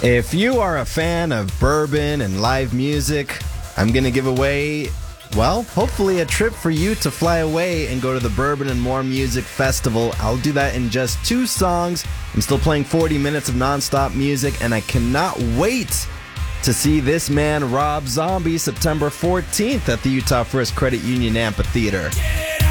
If you are a fan of bourbon and live music, I'm going to give away, well, hopefully a trip for you to fly away and go to the Bourbon and More Music Festival. I'll do that in just 2 songs. I'm still playing 40 minutes of nonstop music, and I cannot wait to see this man, Rob Zombie, September 14th at the Utah First Credit Union Amphitheater.